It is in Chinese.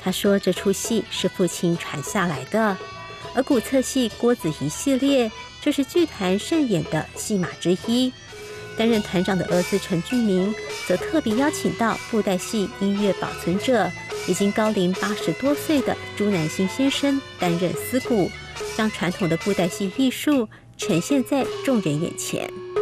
他说这出戏是父亲传下来的，而古册戏郭子仪系列就是剧团盛演的戏码之一。担任团长的儿子陈俊明则特别邀请到布袋戏音乐保存者，已经高龄80多岁的朱南星先生担任司鼓，将传统的布袋戏艺术呈现在众人眼前。